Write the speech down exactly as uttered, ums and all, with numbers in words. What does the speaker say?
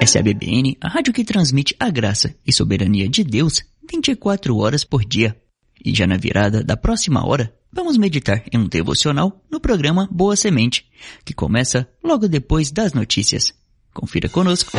Essa é a B B N, a rádio que transmite a graça e soberania de Deus vinte e quatro horas por dia. E já na virada da próxima hora, vamos meditar em um devocional no programa Boa Semente, que começa logo depois das notícias. Confira conosco.